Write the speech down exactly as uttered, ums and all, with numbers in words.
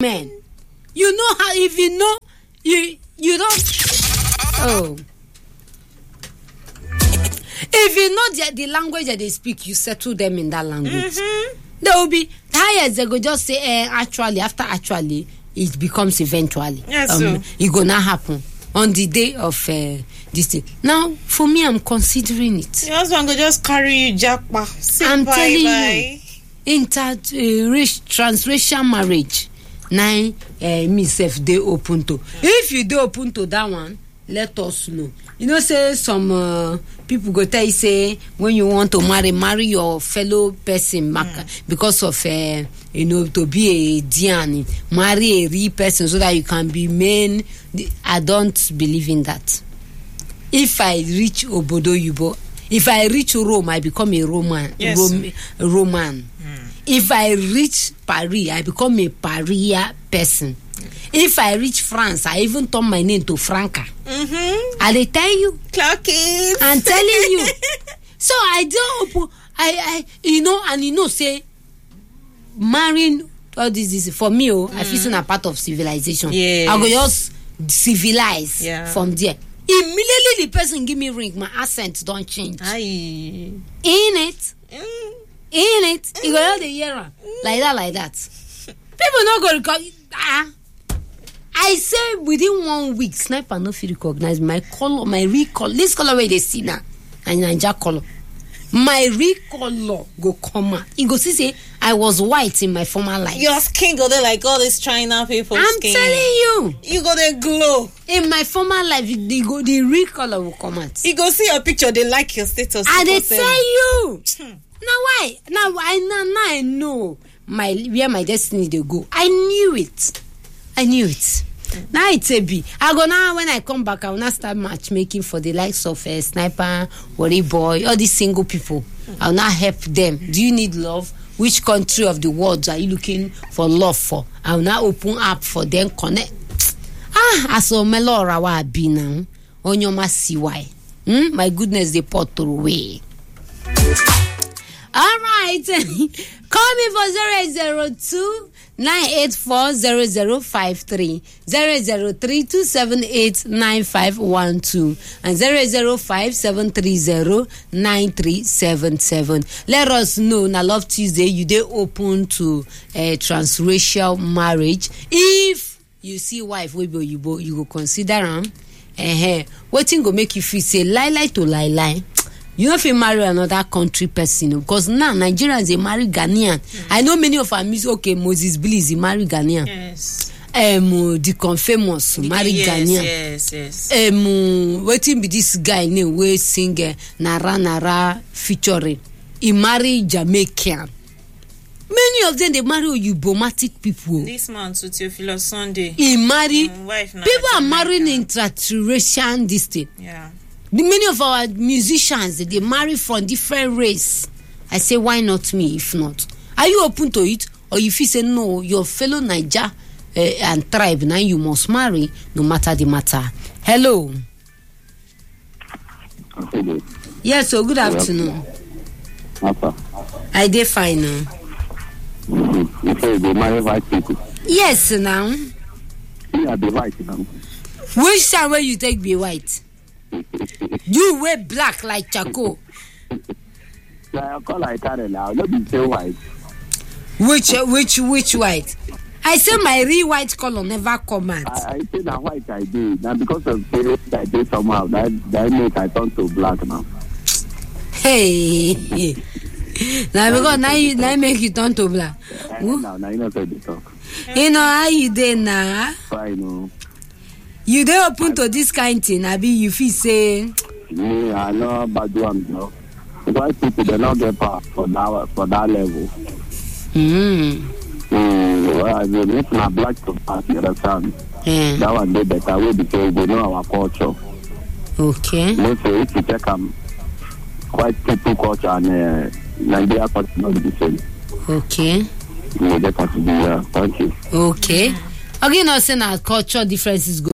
men. You know how, if you know, you you don't. Oh. If you know the, the language that they speak, you settle them in that language. Mm-hmm. They will be tired. They go just say, eh, actually, after actually, it becomes eventually. Yes, um, it gonna happen on the day of uh, this thing. Now, for me, I'm considering it. Your husband go just carry you jackpot. I'm bye telling bye. you, inter uh, race, transracial marriage, nine uh, myself they open to. Mm. If you do open to that one, let us know. You know, say some uh, people go tell you say when you want to marry, marry your fellow person mm. because of uh, you know, to be a Diani, marry a real person so that you can be men. I don't believe in that. If I reach Obodo Yubo, if I reach Rome, I become a Roman. Yes. Rom- Roman. Mm. If I reach Paris, I become a Paria person. If I reach France, I even turn my name to Franca. Mm-hmm. I they tell you. Clock it. I'm telling you. So I don't. I I you know, and you know, say marrying all this is for me. Oh, mm. I feel a part of civilization. Yes. I go just civilize yeah. from there. Immediately the person give me ring, my accent don't change. Aye. In it, mm. in it, mm. you go the year mm. like that, like that. People not going to call. Ah. I say within one week, sniper no fit recognize my color, my real color. This color where they see now, and Naija color. My real color go come out. You go see say I was white in my former life. Your skin go there like all these China people. I'm skin. telling you. You go there glow. In my former life, the go the real color will come out. You go see your picture. They like your status. And they tell you. Now why? Now I now, now I know my where my destiny they go. I knew it. I knew it. Mm. Now it's a B. I go now when I come back, I will not start matchmaking for the likes of uh, Sniper, Worry Boy, all these single people. Mm. I will not help them. Do you need love? Which country of the world are you looking for love for? I will not open up for them connect. Ah, I saw Melora wa be now. On your see why. Hmm? My goodness, they put away. All right. Call me for zero zero two nine eight four zero zero five three, zero zero three two seven eight nine five one two, and zero zero five seven three zero nine three seven seven. Let us know. Na Love Tuesday, you dey open to a uh, transracial marriage. If you see wife wey be Oyibo, you go consider am. Eh, wetin go make you feel say lie lie to lie lie. You don't feel marry another country person because now Nigerians they marry Ghanaian. Mm. I know many of our music. Okay, Moses Bliss he marry Ghanaian. Yes. Um, the Confamous marry yes, Ghanaian. Yes, yes. Um, waiting be this guy name we sing uh, Nara Nara featuring. He marry Jamaican. Many of them they marry Oyibomatic people. This man to Theophilus Sunday. He marry um, wife people are marrying interracial this thing. Yeah. The many of our musicians they marry from different race. I say why not me if not? Are you open to it or if you say no, your fellow Niger uh, and tribe now you must marry no matter the matter. Hello. Hello. Yes, so good afternoon. Papa. I dey fine now. Mm-hmm. You say they marry white people. Yes, now. Yeah, be white now. Which time where you take be white? You wear black like charcoal. Yeah, I call like Karen now. Let me say white. Which which which white? I say my real white color never come out. I, I say that white I do. Now because of parents I did somehow that that make I turn to black now. Hey. Now because now you now make you turn to black. Uh, now now you know say the talk. You know how you dey now? Fine, no. You dey open to this kind thing, abi you feel say? Me, I know bad one, no. White people they not get power for that for that level. Hmm. Mm, well, I mean, it's not black to pass, you understand? Yeah. That one they better way because they know our culture. Okay. Let's say if you check um white people culture and uh, Nigeria culture not the same. Okay. You get to be uh, thank you. Okay. Okay, now saying our culture differences go